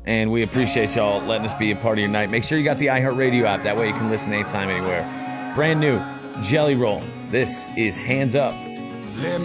And we appreciate y'all letting us be a part of your night. Make sure you got the iHeartRadio app. That way you can listen anytime, anywhere. Brand new, Jelly Roll. This is Hands Up.